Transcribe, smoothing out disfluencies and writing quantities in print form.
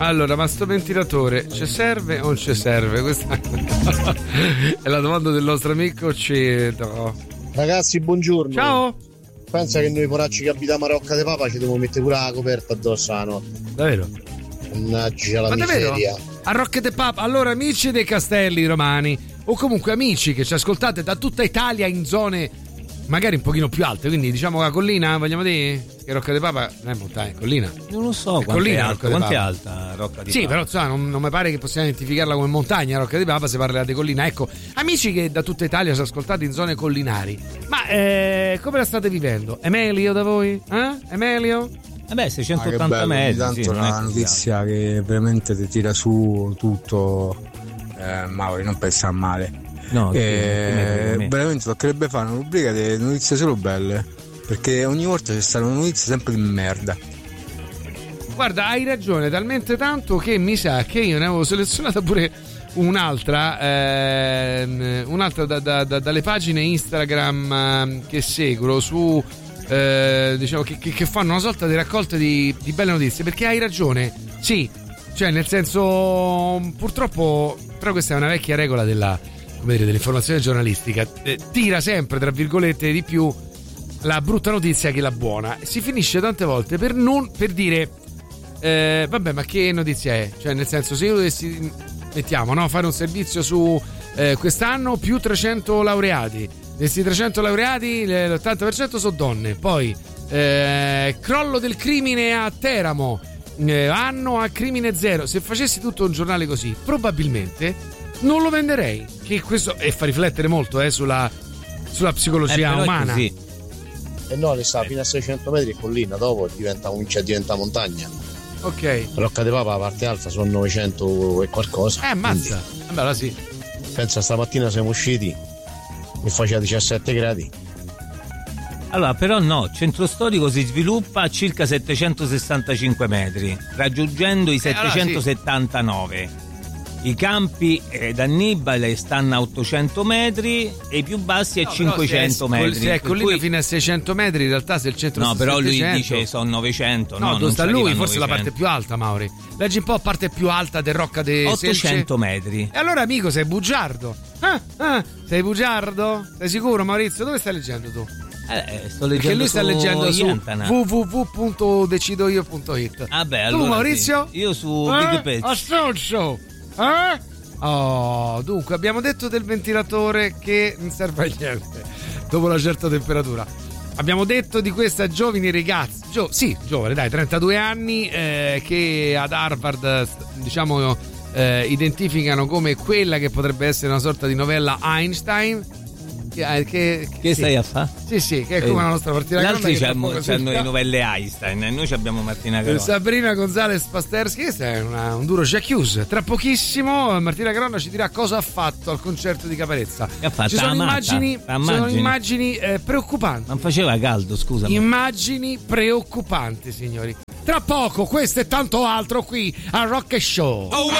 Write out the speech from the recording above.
Allora, ma sto ventilatore ci serve o non ci serve? Questa è la domanda del nostro amico Ceto. Ragazzi, buongiorno. Ciao. Pensa che noi poracci che abitiamo a Rocca de Papa ci dobbiamo mettere pure la coperta addosso la notte. Davvero? Mannaggia la miseria. A Rocca de Papa. Allora, amici dei Castelli Romani, o comunque amici che ci ascoltate da tutta Italia in zone magari un pochino più alte, quindi diciamo la collina, vogliamo dire? Che Rocca de Papa non è montagna, è collina. Non lo so quanto è alta Rocca di Papa. Sì, però insomma, non mi pare che possiamo identificarla come montagna Rocca di Papa, si parla di collina. Ecco, amici che da tutta Italia ci ascoltate in zone collinari, ma come la state vivendo? È meglio da voi? È meglio? 680 metri. Tanto sì, una notizia che veramente ti tira su tutto, Mauri, non pensare male. No, veramente toccherebbe fare una rubrica di notizie solo belle, perché ogni volta c'è stata una notizia sempre di merda. Guarda, hai ragione, talmente tanto che mi sa che io ne avevo selezionata pure un'altra dalle pagine Instagram che seguo su diciamo che fanno una sorta di raccolta di belle notizie, perché hai ragione, sì, cioè nel senso, purtroppo, però questa è una vecchia regola dell'informazione giornalistica, tira sempre tra virgolette di più la brutta notizia che la buona. Si finisce tante volte per dire vabbè, ma che notizia è? Cioè nel senso, se io dovessi fare un servizio su quest'anno più 300 laureati, questi 300 laureati l'80% sono donne, poi crollo del crimine a Teramo, anno a crimine zero. Se facessi tutto un giornale così probabilmente non lo venderei, che questo fa riflettere molto sulla psicologia umana. E no, le sta fino a 600 metri collina, dopo diventa montagna. Ok. Rocca de Papa, la parte alta, sono 900 e qualcosa. Ammazza. Allora sì. Pensa, stamattina siamo usciti e faceva 17 gradi. Allora, però no, centro storico si sviluppa a circa 765 metri, raggiungendo i 779. I campi d'Annibale stanno a 800 metri e i più bassi a 500 metri. Se è collina fino a 600 metri, in realtà se il centro no, però 700, lui dice sono 900. No, dove sta lui? Forse 900. la parte più alta, Mauri. Leggi un po' parte più alta del Rocca de 800 metri. E allora, amico, sei bugiardo. Sei bugiardo? Sei sicuro, Maurizio? Dove stai leggendo tu? Sto leggendo. Perché lui sta leggendo su www.decidoio.it. Vabbè, tu, allora Maurizio? Sì. Io su Big Page. Associo. Oh, dunque abbiamo detto del ventilatore che non serve a niente dopo una certa temperatura. Abbiamo detto di questa giovane ragazza, giovane, dai, 32 anni, che ad Harvard, diciamo, identificano come quella che potrebbe essere una sorta di novella Einstein. Che stai a fare? Sì, che è come la nostra Martina Carona. Gli altri hanno le novelle Einstein e noi abbiamo Martina Carona. Sabrina Gonzalez Pasterski, questo è un duro chiuso. Tra pochissimo Martina Carona ci dirà cosa ha fatto al concerto di Caparezza. Ci sono immagini preoccupanti. Non faceva caldo, scusa. Immagini preoccupanti, signori. Tra poco questo e tanto altro qui a Rock Show.